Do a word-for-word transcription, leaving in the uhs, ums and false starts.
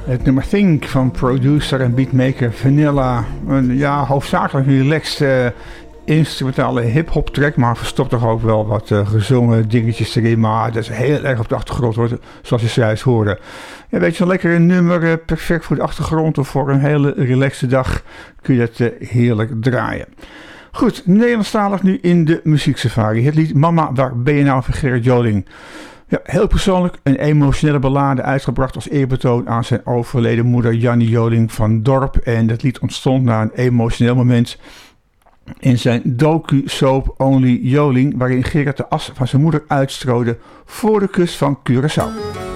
Het nummer Think van producer en beatmaker Vanilla. Een ja, hoofdzakelijk relaxed uh, instrumentale hip-hop track, maar verstopt toch ook wel wat uh, gezongen dingetjes erin. Maar dat is heel erg op de achtergrond, hoor, zoals je zojuist hoorde. Ja, weet je, een lekker nummer, uh, perfect voor de achtergrond of voor een hele relaxte dag kun je het uh, heerlijk draaien. Goed, Nederlandstalig nu in de muzieksafari. Het lied Mama, waar ben je nou van Gerrit Joling? Ja, heel persoonlijk een emotionele ballade uitgebracht als eerbetoon aan zijn overleden moeder Jannie Joling van Dorp. En dat lied ontstond na een emotioneel moment in zijn docu-soap Only Joling, waarin Gerrit de as van zijn moeder uitstrooide voor de kust van Curaçao.